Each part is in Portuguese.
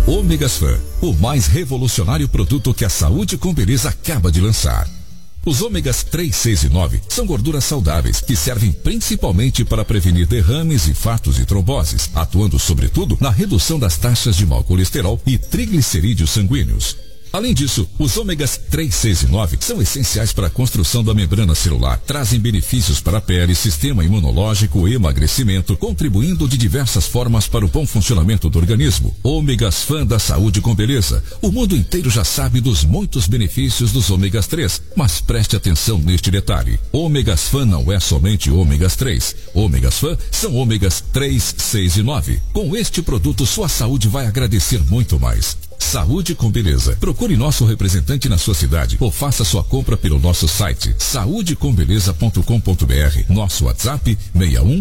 Ômegas Fan, o mais revolucionário produto que a Saúde com Beleza acaba de lançar. Os ômegas 3, 6 e 9 são gorduras saudáveis que servem principalmente para prevenir derrames, infartos e tromboses, atuando sobretudo na redução das taxas de mau colesterol e triglicerídeos sanguíneos. Além disso, os ômegas 3, 6 e 9 são essenciais para a construção da membrana celular, trazem benefícios para a pele, sistema imunológico e emagrecimento, contribuindo de diversas formas para o bom funcionamento do organismo. Ômegas Fan da Saúde com Beleza. O mundo inteiro já sabe dos muitos benefícios dos ômegas 3, mas preste atenção neste detalhe. Ômegas Fan não é somente ômegas 3. Ômegas Fan são ômegas 3, 6 e 9. Com este produto, sua saúde vai agradecer muito mais. Saúde com Beleza. Procure nosso representante na sua cidade ou faça sua compra pelo nosso site saudecombeleza.com.br. Nosso WhatsApp 61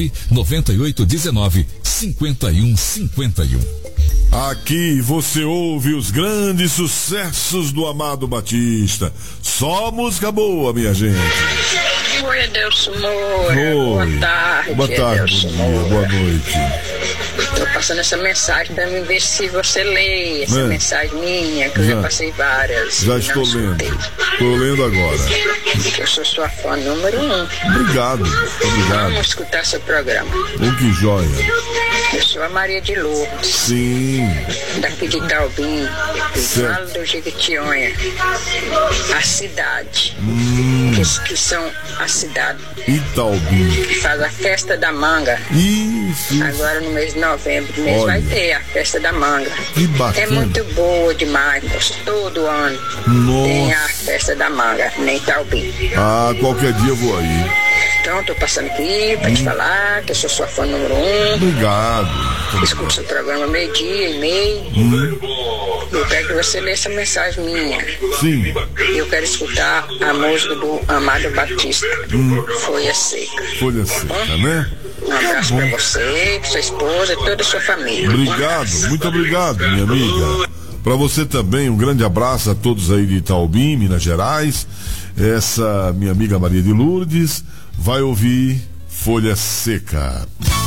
99819 5151. Aqui você ouve os grandes sucessos do Amado Batista. Só música boa, minha gente. Oi, Adelson Moura. Boa tarde. Boa tarde, boa noite. Estou passando essa mensagem para me ver se você lê essa mensagem minha, que eu já passei várias. Já estou lendo. Estou lendo agora. Eu sou sua fã número 1. Obrigado. Vamos escutar seu programa. Que joia. Eu sou a Maria de Lourdes. Sim. Daqui de Itaubim, do Vale do Jequitinhonha. A cidade. Que são a cidade. Itaubim. Que faz a festa da manga. Isso. Agora no mês de novembro, vai ter a festa da manga. Que bacana. É muito boa demais, todo ano. Nossa. Tem a festa da manga, nem Itaubim. Qualquer dia eu vou aí. Então, tô passando aqui pra te falar que eu sou sua fã número 1. Obrigado. Escuto seu programa meio-dia e meio. Eu quero que você lê essa mensagem minha. Sim. Eu quero escutar a música do Amado Batista. Folha Seca. Folha Seca, né? Um abraço pra você, pra sua esposa e toda a sua família. Obrigado, muito obrigado, minha amiga. Para você também, um grande abraço a todos aí de Itaubim, Minas Gerais. Essa minha amiga Maria de Lourdes vai ouvir Folha Seca.